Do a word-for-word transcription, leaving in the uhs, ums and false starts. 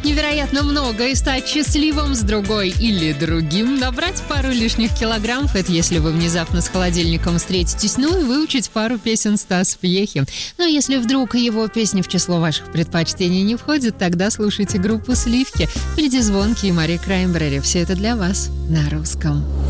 невероятно много и стать счастливым с другой или другим, набрать пару лишних килограммов — это если вы внезапно с холодильником встретитесь, ну и выучить пару песен Стаса Пьехи. Но если вдруг его песни в число ваших предпочтений не входят, тогда слушайте группу «Сливки». Впереди «Звонкий» и Мари Краймбрери. Все это для вас на русском.